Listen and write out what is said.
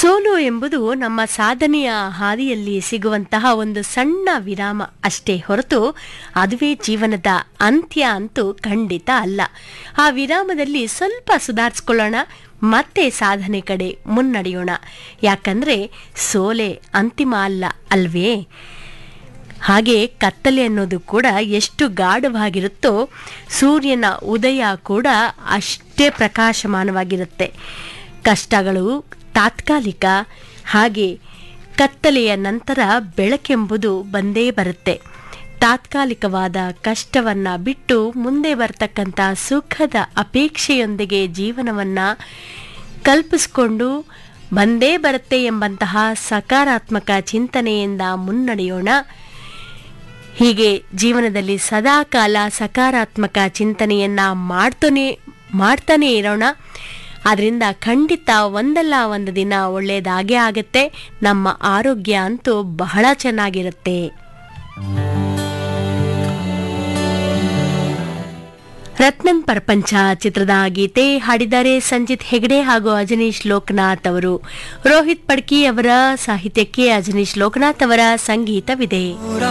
ಸೋಲು ಎಂಬುದು ನಮ್ಮ ಸಾಧನೆಯ ಹಾದಿಯಲ್ಲಿ ಸಿಗುವಂತಹ ಒಂದು ಸಣ್ಣ ವಿರಾಮ ಅಷ್ಟೇ ಹೊರತು ಅದುವೇ ಜೀವನದ ಅಂತ್ಯ ಅಂತೂ ಖಂಡಿತ ಅಲ್ಲ. ಆ ವಿರಾಮದಲ್ಲಿ ಸ್ವಲ್ಪ ಸುಧಾರಿಸ್ಕೊಳ್ಳೋಣ, ಮತ್ತೆ ಸಾಧನೆ ಕಡೆ ಮುನ್ನಡೆಯೋಣ. ಯಾಕಂದ್ರೆ ಸೋಲೆ ಅಂತಿಮ ಅಲ್ಲ ಅಲ್ವೇ? ಹಾಗೆ ಕತ್ತಲೆ ಅನ್ನೋದು ಕೂಡ ಎಷ್ಟು ಗಾಢವಾಗಿರುತ್ತೋ ಸೂರ್ಯನ ಉದಯ ಕೂಡ ಅಷ್ಟೇ ಪ್ರಕಾಶಮಾನವಾಗಿರುತ್ತೆ. ಕಷ್ಟಗಳು ತಾತ್ಕಾಲಿಕ, ಹಾಗೆ ಕತ್ತಲೆಯ ನಂತರ ಬೆಳಕೆಂಬುದು ಬಂದೇ ಬರುತ್ತೆ. ತಾತ್ಕಾಲಿಕವಾದ ಕಷ್ಟವನ್ನ ಬಿಟ್ಟು ಮುಂದೆ ಬರ್ತಕ್ಕಂಥ ಸುಖದ ಅಪೇಕ್ಷೆಯೊಂದಿಗೆ ಜೀವನವನ್ನ ಕಲ್ಪಿಸಿಕೊಂಡು ಬಂದೇ ಬರುತ್ತೆ ಎಂಬಂತಹ ಸಕಾರಾತ್ಮಕ ಚಿಂತನೆಯಿಂದ ಮುನ್ನಡೆಯೋಣ. ಹೀಗೆ ಜೀವನದಲ್ಲಿ ಸದಾಕಾಲ ಸಕಾರಾತ್ಮಕ ಚಿಂತನೆಯನ್ನ ಮಾಡ್ತಾನೆ ಇರೋಣ. ಅದರಿಂದ ಖಂಡಿತ ಒಂದಲ್ಲ ಒಂದು ದಿನ ಒಳ್ಳೆಯದಾಗೇ ಆಗುತ್ತೆ. ನಮ್ಮ ಆರೋಗ್ಯ ಅಂತೂ ಬಹಳ ಚೆನ್ನಾಗಿರುತ್ತೆ. ರತ್ನಂ ಪ್ರಪಂಚ ಚಿತ್ರದ ಗೀತೆ ಹಾಡಿದ್ದಾರೆ ಸಂಜಿತ್ ಹೆಗಡೆ ಹಾಗೂ ಅಜನೀಶ್ ಲೋಕನಾಥ್ ಅವರು. ರೋಹಿತ್ ಪಡ್ಕಿ ಅವರ ಸಾಹಿತ್ಯಕ್ಕೆ ಅಜನೀಶ್ ಲೋಕನಾಥ್ ಅವರ ಸಂಗೀತವಿದೆ.